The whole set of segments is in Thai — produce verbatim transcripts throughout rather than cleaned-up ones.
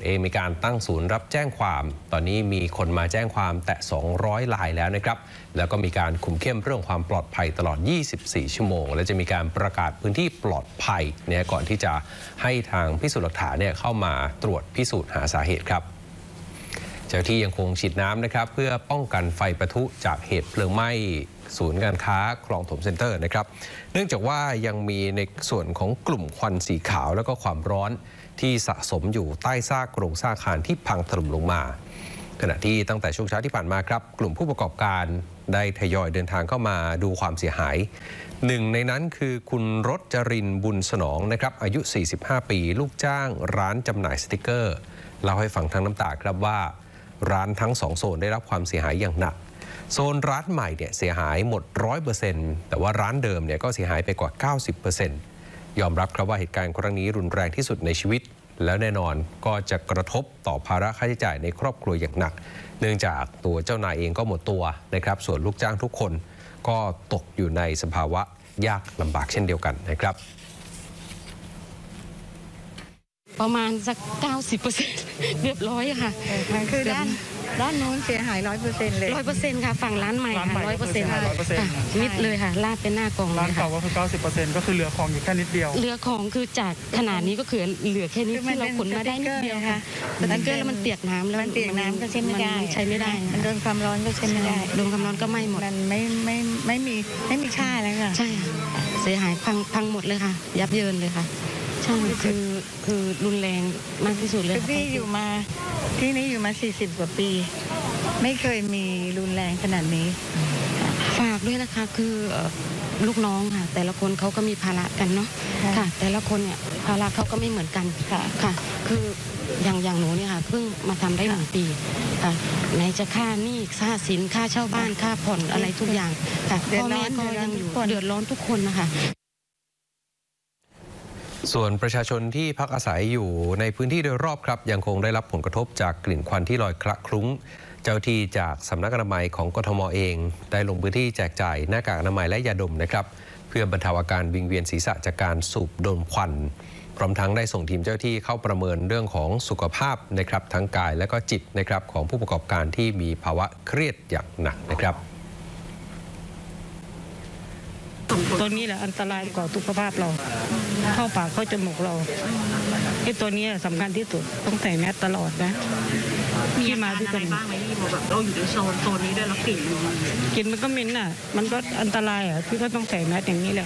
เองมีการตั้งศูนย์รับแจ้งความตอนนี้มีคนมาแจ้งความแตะสองร้อยรายแล้วนะครับแล้วก็มีการคุมเข้มเรื่องความปลอดภัยตลอดยี่สิบสี่ชั่วโมงและจะมีการประกาศพื้นที่ปลอดภัยเนี่ยก่อนที่จะให้ทางพิสูจน์หลักฐานเนี่ยเข้ามาตรวจพิสูจน์หาสาเหตุครับเจ้าที่ยังคงฉีดน้ำนะครับเพื่อป้องกันไฟปะทุจากเหตุเพลิงไหม้ศูนย์การค้าคลองถมเซ็นเตอร์นะครับเนื่องจากว่ายังมีในส่วนของกลุ่มควันสีขาวแล้วก็ความร้อนที่สะสมอยู่ใต้ซากโครงสร้างอาคารที่พังถล่มลงมาขณะที่ตั้งแต่ช่วงเช้าที่ผ่านมาครับกลุ่มผู้ประกอบการได้ทยอยเดินทางเข้ามาดูความเสียหายหนึ่งในนั้นคือคุณรจรินบุญสนองนะครับอายุสี่สิบห้าปีลูกจ้างร้านจำหน่ายสติกเกอร์เล่าให้ฟังทั้งน้ำตาครับว่าร้านทั้งสองโซนได้รับความเสียหายอย่างหนักโซนร้านใหม่เนี่ยเสียหายหมด ร้อยเปอร์เซ็นต์ แต่ว่าร้านเดิมเนี่ยก็เสียหายไปกว่า เก้าสิบเปอร์เซ็นต์ ยอมรับครับว่าเหตุการณ์ครั้งนี้รุนแรงที่สุดในชีวิตแล้วแน่นอนก็จะกระทบต่อภาระค่าใช้จ่ายในครอบครัวอย่างหนักเนื่องจากตัวเจ้านายเองก็หมดตัวนะครับส่วนลูกจ้างทุกคนก็ตกอยู่ในสภาวะยากลำบากเช่นเดียวกันนะครับประมาณสัก เก้าสิบเปอร์เซ็นต์ เรียบร้อยค่ะคือด้านด้านโน้นเสียหายร้อยเปอร์เซ็นต์เลยร้อยเปอร์เซ็นต์ค่ะฝั่งร้านใหม่ค่ะร้อยเปอร์เซ็นต์ค่ะมิดเลยค่ะลาดเป็นหน้ากองร้านเก่าก็คือเก้าสิบเปอร์เซ็นต์ก็คือเหลือของอยู่แค่นิดเดียวเหลือของคือจากขนาดนี้ก็คือเหลือแค่นี้ที่เราขนมาได้นิดเดียวค่ะสติ๊กเกอร์แล้วมันเปียกน้ำแล้วมันเปียกน้ำก็ใช้ไม่ได้ใช้ไม่ได้มันโดนความร้อนก็ใช้ไม่ได้โดนความร้อนก็ไหม้หมดมันไม่ไม่ไม่มีไม่มีค่าแล้วค่ะใช่เสียหายพังพังหมดเลยค่ะยับเยินเลยค่ะใช่คือคือรุนแรงมากที่สุดเลยพี่อยู่มาที่นี้อยู่มาสี่สิบกว่าปีไม่เคยมีรุนแรงขนาดนี้ฝากด้วยนะคะคือลูกน้องค่ะแต่ละคนเขาก็มีภาระกันเนาะค่ะแต่ละคนเนี่ยภาระเขาก็ไม่เหมือนกันค่ะค่ะคืออย่างอย่างหนูเนี่ยค่ะเพิ่งมาทำได้หนึ่งปีค่ะไหนจะค่าหนี้ค่าสินค่าเช่าบ้านค่าผ่อนอะไรทุกอย่างค่ะพ่อแม่ก็ยังอยู่เดือดร้อนทุกคนนะคะส่วนประชาชนที่พักอาศัยอยู่ในพื้นที่โดยรอบครับยังคงได้รับผลกระทบจากกลิ่นควันที่ลอยคละคลุ้งเจ้าที่จากสำนักอนามัยของกทมเองได้ลงพื้นที่แจกจ่ายหน้ากากอนามัยและยาดมนะครับเพื่อบรรเทาอาการวิงเวียนศีรษะจากการสูบดมควันพร้อมทั้งได้ส่งทีมเจ้าที่เข้าประเมินเรื่องของสุขภาพนะครับทั้งกายและก็จิตนะครับของผู้ประกอบการที่มีภาวะเครียดอย่างหนักนะครับตัวนี้แหละอันตรายกว่าสุขภาพเราเข้าปากเข้าจมูกเราไอ้ตัวนี้สำคัญที่สุดต้องใส่แมสตลอดนะมีอาการอะไรบ้างไหมที่แบบเราอยู่ในโซนโซนนี้ด้วยแล้วกลิ่นกลิ่นมันก็เหม็นอ่ะมันก็อันตรายอ่ะพี่ก็ต้องใส่แมสอย่างนี้แหละ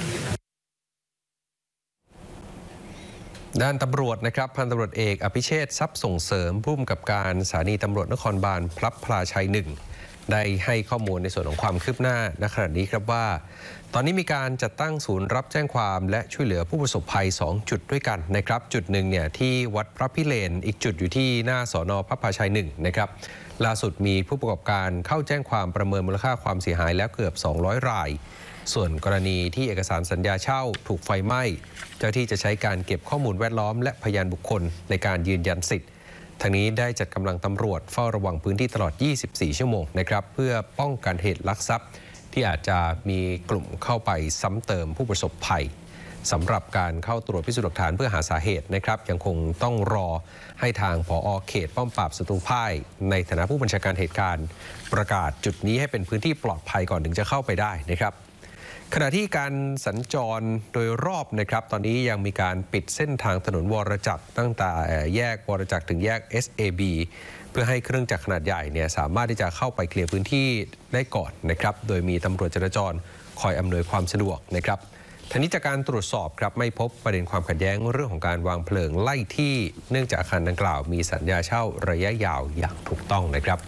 ด้านตำรวจนะครับพันตำรวจเอกอภิเชษฐ์ทรัพย์ส่งเสริมผู้กำกับการสถานีตำรวจนครบาลพลับพลาชัยหนึ่งได้ให้ข้อมูลในส่วนของความคืบหน้าณขณะนี้ครับว่าตอนนี้มีการจัดตั้งศูนย์รับแจ้งความและช่วยเหลือผู้ประสบภัยสองจุดด้วยกันนะครับจุดหนึ่งเนี่ยที่วัดพระพิเรนอีกจุดอยู่ที่หน้าสน.พระพลาชัยหนึ่งนะครับล่าสุดมีผู้ประกอบการเข้าแจ้งความประเมินมูลค่าความเสียหายแล้วเกือบสองร้อยรายส่วนกรณีที่เอกสารสัญญาเช่าถูกไฟไหม้เจ้าที่จะใช้การเก็บข้อมูลแวดล้อมและพยานบุคคลในการยืนยันสิทธิ์ทางนี้ได้จัดกำลังตำรวจเฝ้าระวังพื้นที่ตลอดยี่สิบสี่ชั่วโมงนะครับเพื่อป้องกันเหตุลักทรัพย์ที่อาจจะมีกลุ่มเข้าไปซ้ำเติมผู้ประสบภัยสำหรับการเข้าตรวจพิสูจน์หลักฐานเพื่อหาสาเหตุนะครับยังคงต้องรอให้ทางผอ.เขตป้อมปราบศัตรูพ่ายในฐานะผู้บัญชาการเหตุการณ์ประกาศจุดนี้ให้เป็นพื้นที่ปลอดภัยก่อนถึงจะเข้าไปได้นะครับขณะที่การสัญจรโดยรอบนะครับตอนนี้ยังมีการปิดเส้นทางถนนวรจักรตั้งแต่แยกวรจักรถึงแยก เอส เอ บี เพื่อให้เครื่องจักรขนาดใหญ่เนี่ยสามารถที่จะเข้าไปเคลียร์พื้นที่ได้ก่อนนะครับโดยมีตำรวจจราจรคอยอำนวยความสะดวกนะครับทางนี้จากการตรวจสอบครับไม่พบประเด็นความขัดแย้งเรื่องของการวางเพลิงไล่ที่เนื่องจากอาคารดังกล่าวมีสัญญาเช่าระยะยาวอย่างถูกต้องนะครับ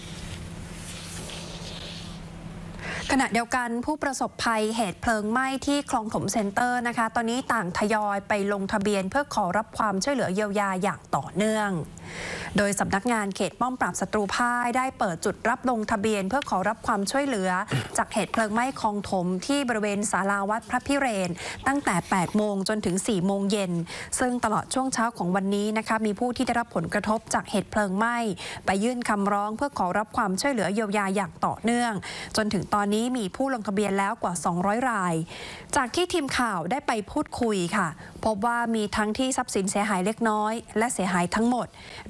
ขณะเดียวกันผู้ประสบภัยเหตุเพลิงไหม้ที่คลองถมเซ็นเตอร์นะคะตอนนี้ต่างทยอยไปลงทะเบียนเพื่อขอรับความช่วยเหลือเยียวยาอย่างต่อเนื่องโดยสำนักงานเขตป้อมปราบศัตรูพ่ายได้เปิดจุดรับลงทะเบียนเพื่อขอรับความช่วยเหลือจากเหตุเพลิงไหม้คลองถมที่บริเวณศาลาวัดพระพิเรนตั้งแต่แปดโมงจนถึงสี่โมงเย็นซึ่งตลอดช่วงเช้าของวันนี้นะคะมีผู้ที่ได้รับผลกระทบจากเหตุเพลิงไหม้ไปยื่นคำร้องเพื่อขอรับความช่วยเหลือเยียวยาอย่างต่อเนื่องจนถึงตอนนี้มีผู้ลงทะเบียนแล้วกว่าสองร้อยรายจากที่ทีมข่าวได้ไปพูดคุยค่ะพบว่ามีทั้งที่ทรัพย์สินเสียหายเล็กน้อยและเสียหายทั้งหมด